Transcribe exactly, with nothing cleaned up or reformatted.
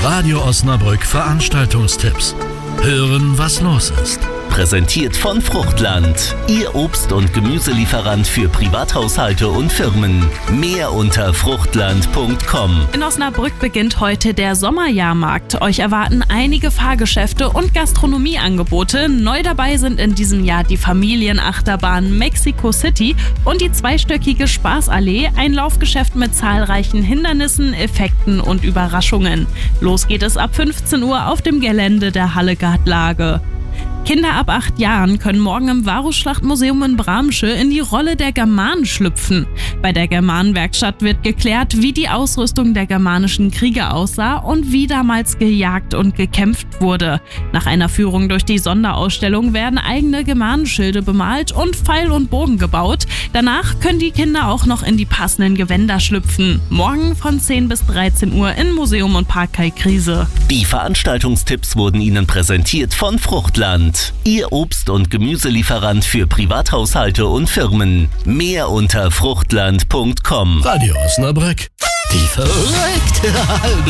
Radio Osnabrück Veranstaltungstipps. Hören, was los ist. Präsentiert von Fruchtland, Ihr Obst- und Gemüselieferant für Privathaushalte und Firmen. Mehr unter fruchtland punkt com. In Osnabrück beginnt heute der Sommerjahrmarkt. Euch erwarten einige Fahrgeschäfte und Gastronomieangebote. Neu dabei sind in diesem Jahr die Familienachterbahn Mexico City und die zweistöckige Spaßallee, ein Laufgeschäft mit zahlreichen Hindernissen, Effekten und Überraschungen. Los geht es ab fünfzehn Uhr auf dem Gelände der Halle Gartlage. Kinder ab acht Jahren können morgen im Varusschlachtmuseum in Bramsche in die Rolle der Germanen schlüpfen. Bei der Germanenwerkstatt wird geklärt, wie die Ausrüstung der germanischen Kriege aussah und wie damals gejagt und gekämpft wurde. Nach einer Führung durch die Sonderausstellung werden eigene Germanenschilde bemalt und Pfeil und Bogen gebaut. Danach können die Kinder auch noch in die passenden Gewänder schlüpfen. Morgen von zehn bis dreizehn Uhr in Museum und Park Kai Krise. Die Veranstaltungstipps wurden Ihnen präsentiert von Fruchtland, Ihr Obst- und Gemüselieferant für Privathaushalte und Firmen. Mehr unter fruchtland punkt com. Radio Osnabrück. Die verrückte Halbe.